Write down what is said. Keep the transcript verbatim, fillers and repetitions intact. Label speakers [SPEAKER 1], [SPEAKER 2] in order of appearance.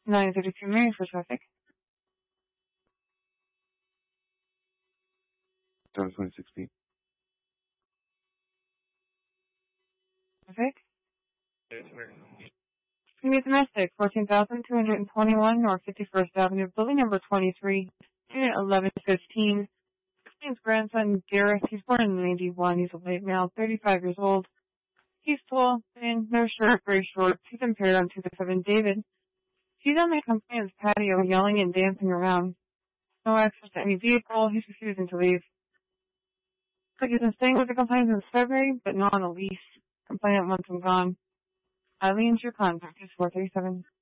[SPEAKER 1] nine thirty-two Mary for traffic.
[SPEAKER 2] Down twenty-six feet.
[SPEAKER 1] Traffic. Premium domestic, fourteen thousand two hundred twenty-one North fifty-first Avenue, building number twenty-three, unit eleven fifteen. His grandson, Gareth, he's born in ninety-one. He's a white male, thirty-five years old. He's tall, thin, no shirt, gray shorts. He's impaired on two seven David. He's on the complainant's patio yelling and dancing around. No access to any vehicle. He's refusing to leave. Looks like he's been staying with the complainant since February, but not on a lease. Complainant wants him gone. Eileen's your contact is four three seven.